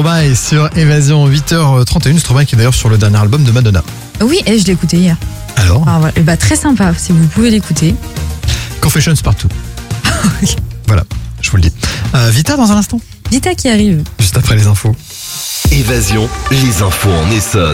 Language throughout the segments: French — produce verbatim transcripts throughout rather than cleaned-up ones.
Stromae sur Évasion, huit heures trente et une. Stromae qui est d'ailleurs sur le dernier album de Madonna. Oui, et je l'ai écouté hier. Alors Ah, voilà. Et bah, très sympa, si vous pouvez l'écouter. Confessions partout. Voilà, je vous le dis. Euh, Vita dans un instant, Vita qui arrive. juste après les infos. Évasion, les infos en Essonne.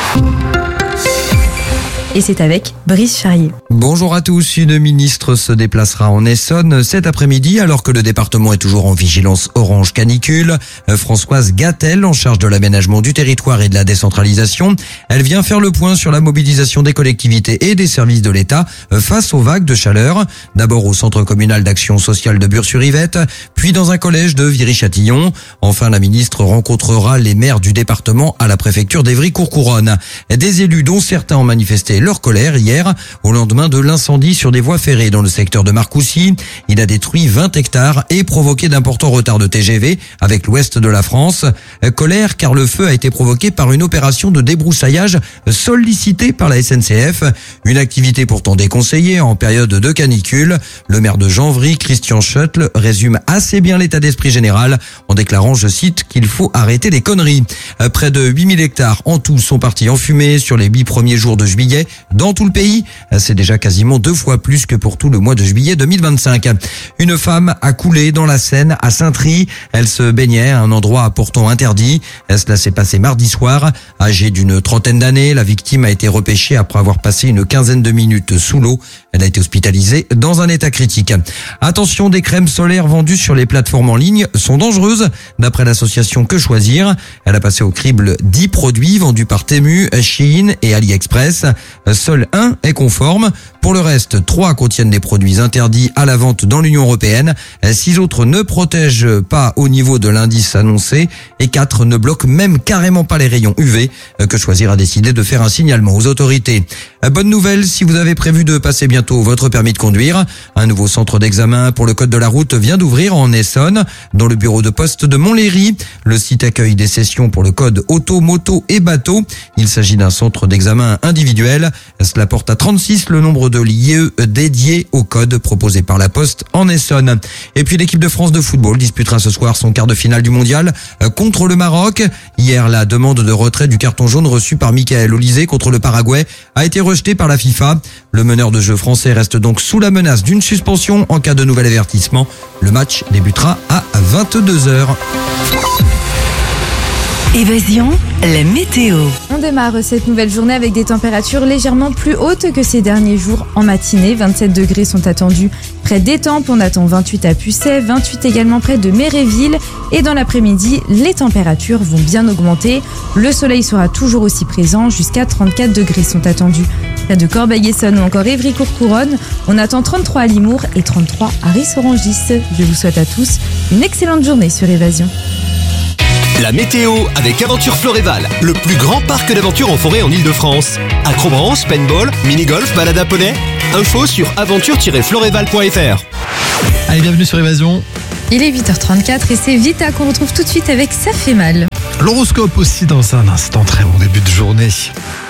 Et c'est avec Brice Charrier. Bonjour à tous, une ministre se déplacera en Essonne cet après-midi alors que le département est toujours en vigilance orange canicule. Françoise Gatel, en charge de l'aménagement du territoire et de la décentralisation, elle vient faire le point sur la mobilisation des collectivités et des services de l'État face aux vagues de chaleur. D'abord au centre communal d'action sociale de Bure-sur-Yvette, puis dans un collège de Viry-Châtillon. Enfin, la ministre rencontrera les maires du département à la préfecture d'Évry-Courcouronnes. Des élus dont certains ont manifesté leur colère hier au lendemain de l'incendie sur des voies ferrées dans le secteur de Marcoussis. Il a détruit vingt hectares et provoqué d'importants retards de T G V avec l'ouest de la France. Colère car le feu a été provoqué par une opération de débroussaillage sollicitée par la S N C F. Une activité pourtant déconseillée en période de canicule. Le maire de Janvry, Christian Schuttle, résume assez bien l'état d'esprit général en déclarant, je cite, qu'il faut arrêter les conneries. Près de huit mille hectares en tout sont partis en fumée sur les huit premiers jours de juillet. Dans tout le pays, c'est déjà quasiment deux fois plus que pour tout le mois de juillet deux mille vingt-cinq. Une femme a coulé dans la Seine à Saint-Try. Elle se baignait à un endroit pourtant interdit. Cela s'est passé mardi soir. Âgée d'une trentaine d'années, la victime a été repêchée après avoir passé une quinzaine de minutes sous l'eau. Elle a été hospitalisée dans un état critique. Attention, des crèmes solaires vendues sur les plateformes en ligne sont dangereuses. D'après l'association Que Choisir, elle a passé au crible dix produits vendus par Temu, Shein et AliExpress. Seul un est conforme. Pour le reste, trois contiennent des produits interdits à la vente dans l'Union européenne. Six autres ne protègent pas au niveau de l'indice annoncé et quatre ne bloquent même carrément pas les rayons U V. Que Choisir a décidé de faire un signalement aux autorités. Bonne nouvelle, si vous avez prévu de passer bientôt votre permis de conduire, un nouveau centre d'examen pour le code de la route vient d'ouvrir en Essonne, dans le bureau de poste de Montlhéry. Le site accueille des sessions pour le code auto, moto et bateau. Il s'agit d'un centre d'examen individuel. Cela porte à trente-six le nombre de lieux dédiés au code proposé par la Poste en Essonne. Et puis l'équipe de France de football disputera ce soir son quart de finale du mondial contre le Maroc. Hier, la demande de retrait du carton jaune reçu par Michael Olysée contre le Paraguay a été rejetée par la FIFA. Le meneur de jeu français reste donc sous la menace d'une suspension en cas de nouvel avertissement. Le match débutera à vingt-deux heures. Évasion, la météo. On démarre cette nouvelle journée avec des températures légèrement plus hautes que ces derniers jours en matinée. vingt-sept degrés sont attendus près d'Étampes. On attend vingt-huit à Pucet, vingt-huit également près de Méréville. Et dans l'après-midi, les températures vont bien augmenter. Le soleil sera toujours aussi présent. Jusqu'à trente-quatre degrés sont attendus près de Corbeil-Essonnes ou encore Évry-Courcouronnes. On attend trente-trois à Limours et trente-trois à Ris-Orangis. Je vous souhaite à tous une excellente journée sur Évasion. La météo avec Aventure Floréval, le plus grand parc d'aventure en forêt en Ile-de-France. Acrobranche, paintball, mini-golf, balade à poney. Info sur aventure tiret floréval point f r. Allez, bienvenue sur Évasion. Il est huit heures trente-quatre et c'est Vita qu'on retrouve tout de suite avec Ça fait mal. L'horoscope aussi dans un instant. Très bon début de journée.